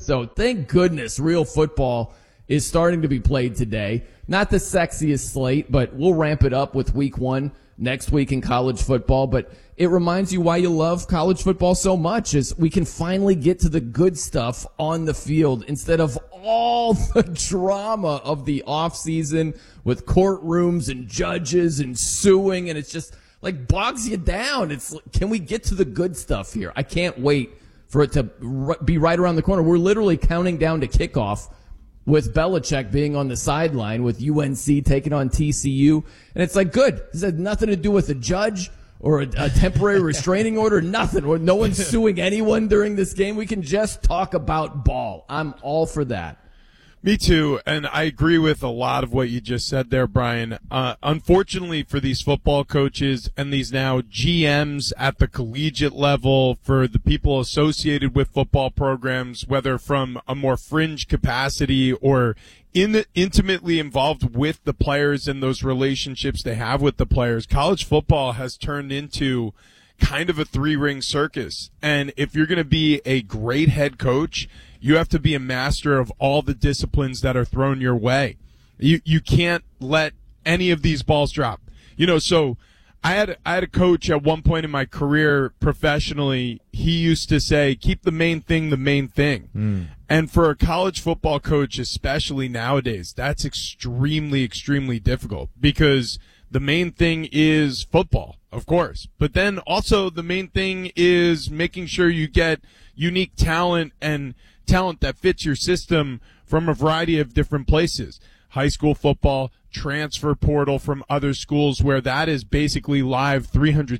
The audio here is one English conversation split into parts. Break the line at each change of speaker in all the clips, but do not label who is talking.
So thank goodness real football is starting to be played today. Not the sexiest slate, but we'll ramp it up with week 1 next week in college football. But it reminds you why you love college football so much, is we can finally get to the good stuff on the field instead of all the drama of the offseason with courtrooms and judges and suing, and it's just like bogs you down. Can we get to the good stuff here? I can't wait for it to be right around the corner. We're literally counting down to kickoff with Belichick being on the sideline with UNC taking on TCU. And it's like, good. This had nothing to do with a judge or a temporary restraining order, nothing. Or no one's suing anyone during this game. We can just talk about ball. I'm all for that.
Me too, and I agree with a lot of what you just said there, Brian. Unfortunately for these football coaches and these now GMs at the collegiate level, for the people associated with football programs, whether from a more fringe capacity or intimately involved with the players and those relationships they have with the players, college football has turned into kind of a 3-ring circus. And if you're going to be a great head coach, you have to be a master of all the disciplines that are thrown your way. You can't let any of these balls drop. So I had a coach at one point in my career professionally. He used to say, keep the main thing the main thing. And for a college football coach, especially nowadays, that's extremely, extremely difficult, because the main thing is football, of course. But then also the main thing is making sure you get unique talent and talent that fits your system from a variety of different places. High school football, transfer portal from other schools where that is basically live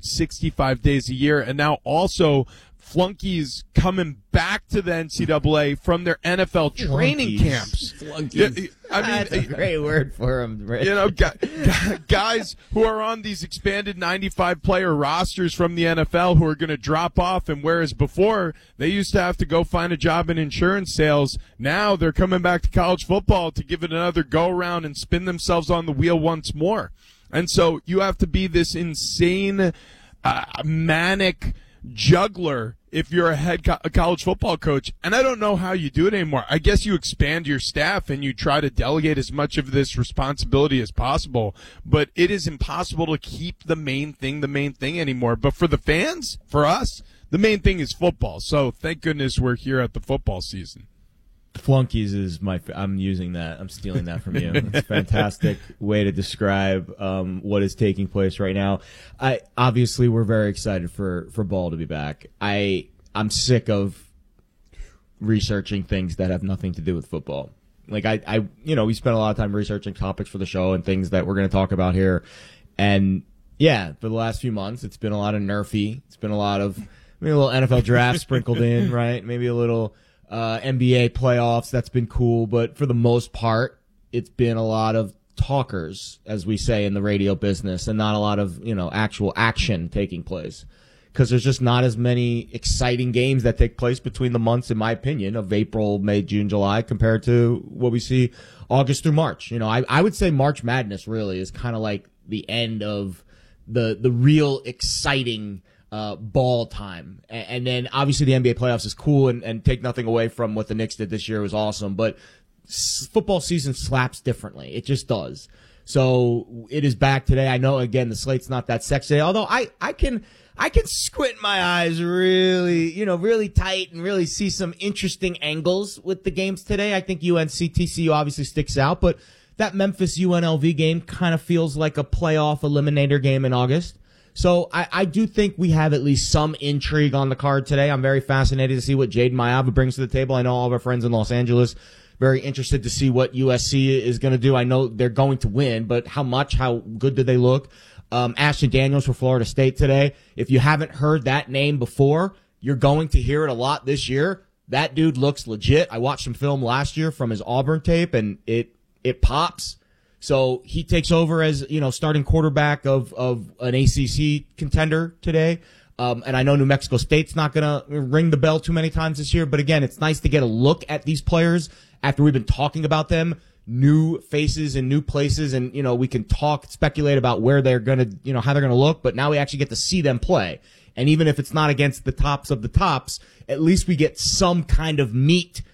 365 days a year. And now also flunkies coming back to the NCAA from their NFL training camps.
Flunkies.
That's a great word for them, Rich.
Guys who are on these expanded 95-player rosters from the NFL who are going to drop off, and whereas before they used to have to go find a job in insurance sales, now they're coming back to college football to give it another go-around and spin themselves on the wheel once more. And so you have to be this insane, manic juggler if you're a college football coach. And I don't know how you do it anymore. I guess you expand your staff and you try to delegate as much of this responsibility as possible, but it is impossible to keep the main thing anymore. But for the fans, for us, the main thing is football. So thank goodness we're here at the football season.
Flunkies is I'm using that. I'm stealing that from you. It's a fantastic way to describe what is taking place right now. Obviously, we're very excited for ball to be back. I'm sick of researching things that have nothing to do with football. Like we spent a lot of time researching topics for the show and things that we're going to talk about here. And yeah, for the last few months, it's been a lot of nerfy. It's been a lot of maybe a little NFL draft sprinkled in, right? Maybe a little NBA playoffs. That's been cool. But for the most part, it's been a lot of talkers, as we say in the radio business, and not a lot of, actual action taking place. Because there's just not as many exciting games that take place between the months, in my opinion, of April, May, June, July, compared to what we see August through March. I would say March Madness really is kind of like the end of the real exciting ball time. And then obviously the NBA playoffs is cool and take nothing away from what the Knicks did this year. It was awesome, but football season slaps differently. It just does. So it is back today. I know, again, the slate's not that sexy, although I can squint my eyes really, really tight and really see some interesting angles with the games today. I think UNC TCU obviously sticks out, but that Memphis UNLV game kind of feels like a playoff eliminator game in August. So I do think we have at least some intrigue on the card today. I'm very fascinated to see what Jaden Mayava brings to the table. I know all of our friends in Los Angeles very interested to see what USC is going to do. I know they're going to win, but how good do they look? Ashton Daniels for Florida State today. If you haven't heard that name before, you're going to hear it a lot this year. That dude looks legit. I watched some film last year from his Auburn tape, and it pops. So he takes over as, starting quarterback of an ACC contender today. And I know New Mexico State's not going to ring the bell too many times this year, but again, it's nice to get a look at these players after we've been talking about them, new faces and new places, and, we can speculate about where they're going to, how they're going to look, but now we actually get to see them play. And even if it's not against the tops of the tops, at least we get some kind of meat